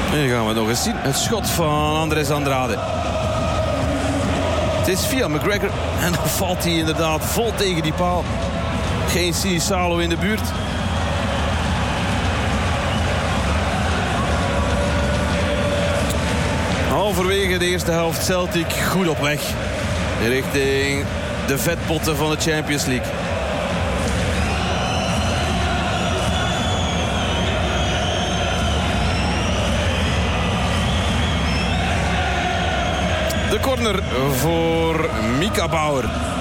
En hier gaan we het nog eens zien. Het schot van Andres Andrade. Het is via McGregor. En dan valt hij inderdaad vol tegen die paal. Geen Sinisalo in de buurt. Halverwege de eerste helft Celtic goed op weg. Richting de vetpotten van de Champions League. De corner voor Mika Bauer.